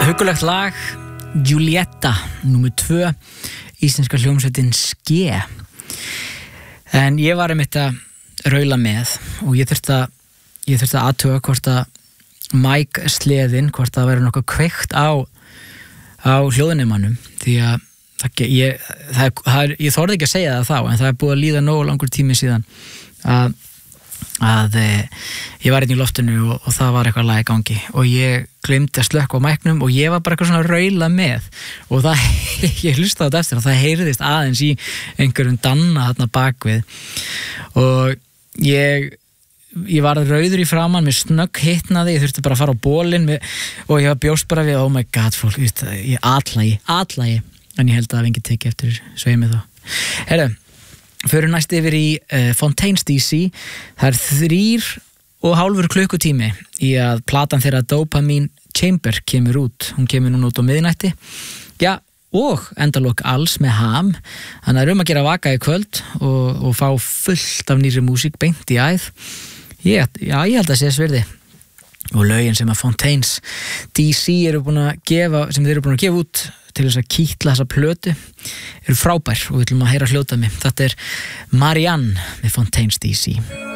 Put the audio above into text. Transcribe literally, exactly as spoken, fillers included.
Huggulegt lag, Giulietta, númer tvö, íslenska hljómsveitin Ske. En ég var einmitt að raula með og ég þurfti að, ég þurfti að athuga hvort að Mike sleðin, hvort það væri nokkuð kveikt á, á hljóðnemannum, því að það, ég, það, það, ég þorði ekki að segja það þá, en það er búið að líða nógu langur tími síðan að að e, ég var inn í loftinu og, og það var eitthvað lag í gangi og ég glemdi að slökkva á mæknum og ég var bara eitthvað svona að raula með og það, ég hlustaði þetta eftir og það heyrðist aðeins í einhverjum danna þarna bakvið og ég ég var rauður í framan, mér snögg hitnaði, ég þurfti bara að fara á bólinn með, og ég var bjóst bara við, oh my god fólk, ég atlægi, atlægi en ég held að það hafi enginn tekið eftir sveimi þá. Herru, fyrir næst yfir í uh, Fontaines D C. Það er þrýr og hálfur klukkutími í að platan þeirra Dopamine Chamber kemur út. Hún kemur núna út á miðnætti. Já, og endalok alls með Ham. Þannig að um að gera vaka í kvöld og, og fá fullt af nýri músík beint í æð. Ég, já, ég held að sé svirði. Og lögin sem að Fontaines D C eru búin að gefa, sem þeir eru búin að gefa út til þess að kýtla þessa plötu eru frábær og við ætlum að heyra hljóta mig. Þetta er Marianne með Fontaines D C.